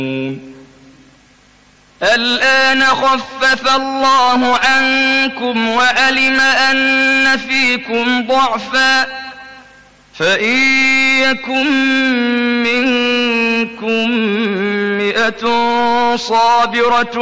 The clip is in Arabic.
الآن خفف الله عنكم وعلم أن فيكم ضعفا فإن يكن منكم 100 صابرة